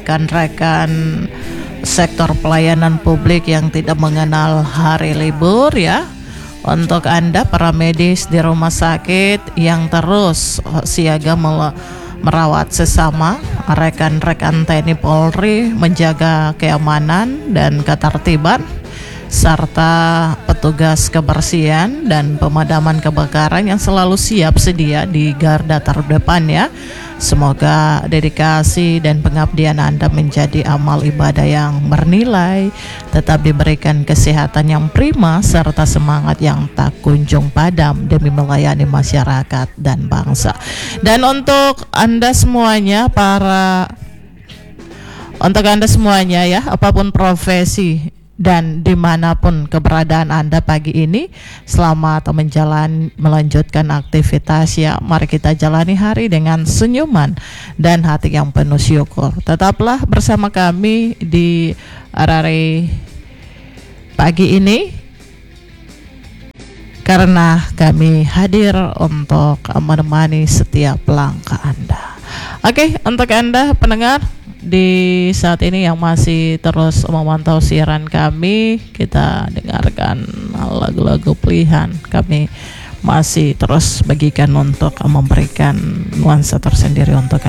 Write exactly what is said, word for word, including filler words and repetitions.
rekan-rekan sektor pelayanan publik yang tidak mengenal hari libur ya. Untuk Anda para medis di rumah sakit yang terus siaga merawat sesama, rekan-rekan T N I Polri menjaga keamanan dan ketertiban, serta petugas kebersihan dan pemadaman kebakaran yang selalu siap sedia di garda terdepan ya. Semoga dedikasi dan pengabdian Anda menjadi amal ibadah yang bernilai, tetap diberikan kesehatan yang prima, serta semangat yang tak kunjung padam demi melayani masyarakat dan bangsa. Dan untuk Anda semuanya, para untuk Anda semuanya ya, apapun profesi dan dimanapun keberadaan Anda pagi ini, selamat menjalani melanjutkan aktivitas ya. Mari kita jalani hari dengan senyuman dan hati yang penuh syukur. Tetaplah bersama kami di Arare pagi ini, karena kami hadir untuk menemani setiap langkah Anda. Oke, untuk Anda pendengar di saat ini yang masih terus memantau siaran kami, kita dengarkan lagu-lagu pilihan kami masih terus bagikan untuk memberikan nuansa tersendiri untuk